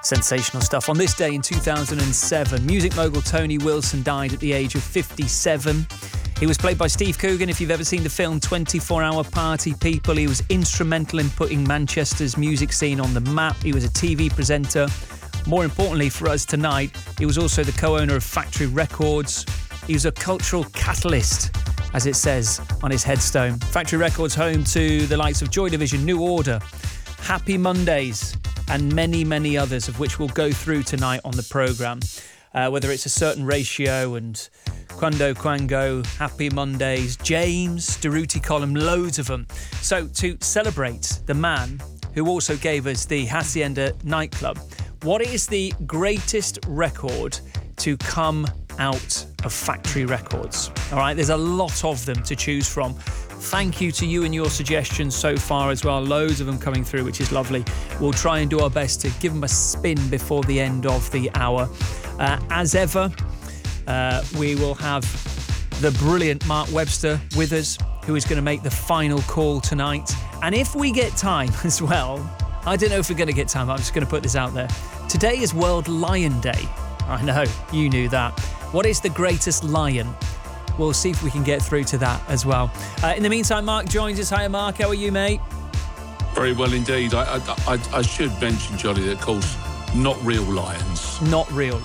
Sensational stuff. On this day in 2007, music mogul Tony Wilson died at the age of 57. He was played by Steve Coogan. If you've ever seen the film 24-Hour Party People, he was instrumental in putting Manchester's music scene on the map. He was a TV presenter. More importantly for us tonight, he was also the co-owner of Factory Records. He was a cultural catalyst, as it says on his headstone. Factory Records home to the likes of Joy Division, New Order, Happy Mondays, and many, many others, of which we'll go through tonight on the programme. Whether it's A Certain Ratio and Quando Quango, Happy Mondays, James, Durruti Column, loads of them. So to celebrate the man who also gave us the Hacienda nightclub, what is the greatest record to come out of Factory Records? All right, there's a lot of them to choose from. Thank you to you and your suggestions so far as well. Loads of them coming through, which is lovely. We'll try and do our best to give them a spin before the end of the hour. As ever, we will have the brilliant Mark Webster with us, who is going to make the final call tonight. And if we get time as well, I don't know if we're going to get time, I'm just going to put this out there. Today is World Lion Day. I know, you knew that. What is the greatest lion? We'll see if we can get through to that as well. In the meantime, Mark joins us. Hi, Mark. How are you, mate? Very well indeed. I should mention, Johnny, that of course, not real lions. Not real.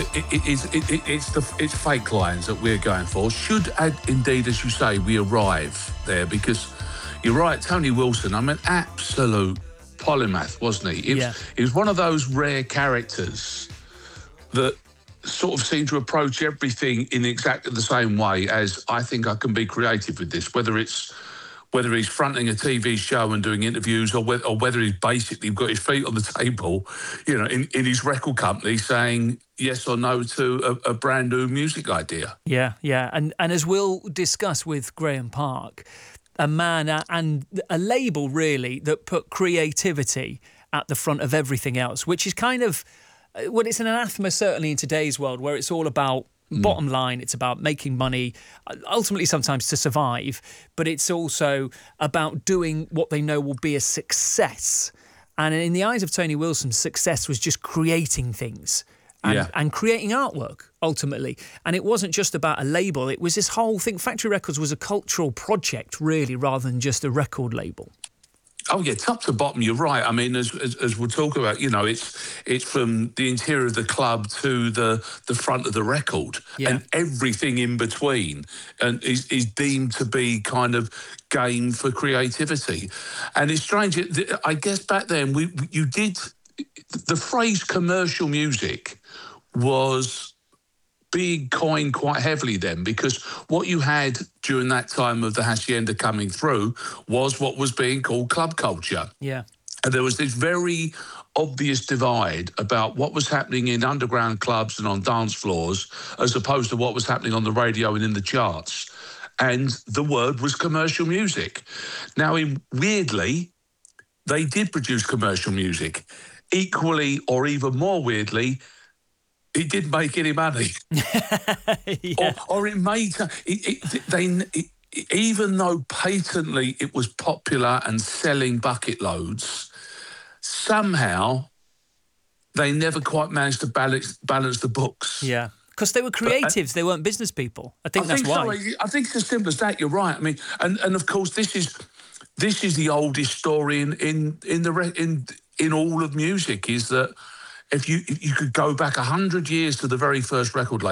It's fake lions that we're going for. Should indeed, as you say, we arrive there, because you're right, Tony Wilson, I'm an absolute polymath, wasn't he? He was one of those rare characters that sort of seem to approach everything in exactly the same way as I think I can be creative with this, whether he's fronting a TV show and doing interviews, or whether he's basically got his feet on the table, you know, in his record company saying yes or no to a brand new music idea. Yeah. And as we'll discuss with Graham Park, a man and a label really that put creativity at the front of everything else, which is kind of, well, it's an anathema certainly in today's world, where it's all about bottom line, it's about making money, ultimately sometimes to survive, but it's also about doing what they know will be a success. And in the eyes of Tony Wilson, success was just creating things and creating artwork, ultimately. And it wasn't just about a label, it was this whole thing. Factory Records was a cultural project, really, rather than just a record label. Oh yeah, top to bottom, you're right. I mean, as we'll talk about, you know, it's from the interior of the club to the front of the record, and everything in between, and is deemed to be kind of game for creativity. And it's strange. I guess back then you did the phrase commercial music was being coined quite heavily then, because what you had during that time of the Hacienda coming through was what was being called club culture. Yeah. And there was this very obvious divide about what was happening in underground clubs and on dance floors as opposed to what was happening on the radio and in the charts. And the word was commercial music. Now, weirdly, they did produce commercial music. Equally, or even more weirdly, it didn't make any money. or it made... even though patently it was popular and selling bucket loads, somehow they never quite managed to balance the books. Yeah, because they were creatives, they weren't business people. I think that's why. So. I think it's as simple as that. You're right. I mean, and of course this is the oldest story in all of music, is that if you could go back 100 years to the very first record label,